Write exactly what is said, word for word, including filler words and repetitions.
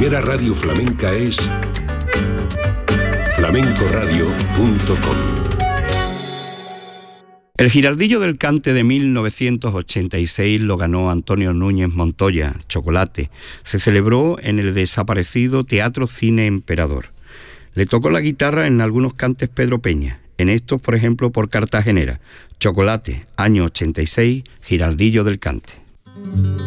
primera radio flamenca es flamenco radio punto com. El Giraldillo del Cante de mil novecientos ochenta y seis lo ganó Antonio Núñez Montoya, Chocolate. Se celebró en el desaparecido Teatro Cine Emperador. Le tocó la guitarra en algunos cantes Pedro Peña, en estos, por ejemplo, por Cartagenera. Chocolate, año ochenta y seis, Giraldillo del Cante.